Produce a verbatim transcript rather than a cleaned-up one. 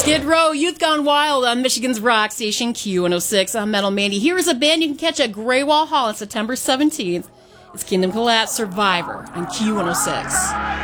Skid Row, Youth Gone Wild on Michigan's rock station Q one oh six. I'm Metal Mandy. Here is a band you can catch at Greywall Hall on September seventeenth. It's Kingdom Collapse Survivor on Q one oh six.